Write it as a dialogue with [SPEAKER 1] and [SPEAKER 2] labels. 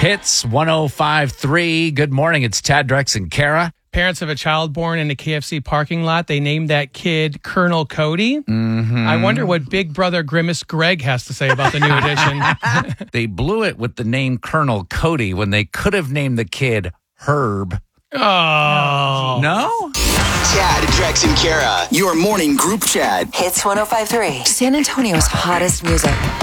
[SPEAKER 1] Hits 105.3. Good morning. It's Tad, Drex, and Kara.
[SPEAKER 2] Parents of a child born in a KFC parking lot, they named that kid Colonel Cody.
[SPEAKER 1] Mm-hmm.
[SPEAKER 2] I wonder what Big Brother Grimace Greg has to say about the new addition.
[SPEAKER 1] They blew it with the name Colonel Cody when they could have named the kid Herb.
[SPEAKER 2] Oh.
[SPEAKER 1] No?
[SPEAKER 3] Tad, Drex, and Kara, your morning group chat.
[SPEAKER 4] Hits 105.3. San Antonio's hottest music.